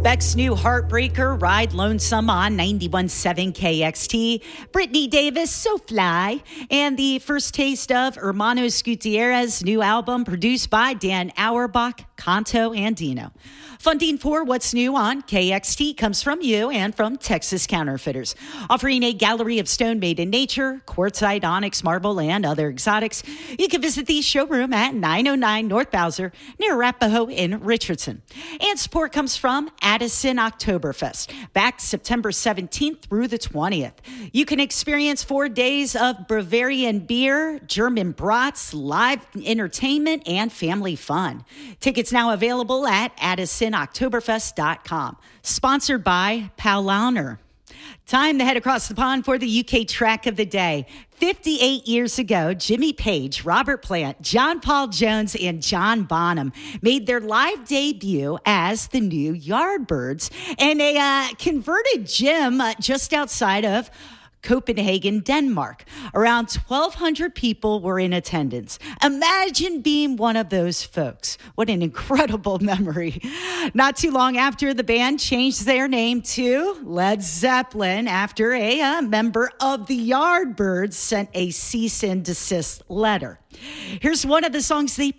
Beck's new Heartbreaker, Ride Lonesome on 91.7 KXT. Brittany Davis, So Fly. And the first taste of Hermanos Gutierrez's new album produced by Dan Auerbach, Canto and Dino. Funding for What's New on KXT comes from you and from Texas Counterfeiters, offering a gallery of stone made in nature, quartzite, onyx, marble, and other exotics. You can visit the showroom at 909 North Bowser near Arapahoe in Richardson. And support comes from Addison Oktoberfest, back September 17th through the 20th. You can experience 4 days of Bavarian beer, German brats, live entertainment, and family fun. Tickets now available at AddisonOktoberfest.com. Sponsored by Paulaner. Time to head across the pond for the UK track of the day. 58 years ago, Jimmy Page, Robert Plant, John Paul Jones, and John Bonham made their live debut as the New Yardbirds in a converted gym just outside of Copenhagen, Denmark. Around 1,200 people were in attendance. Imagine being one of those folks. What an incredible memory. Not too long after, the band changed their name to Led Zeppelin after a member of the Yardbirds sent a cease and desist letter. Here's one of the songs they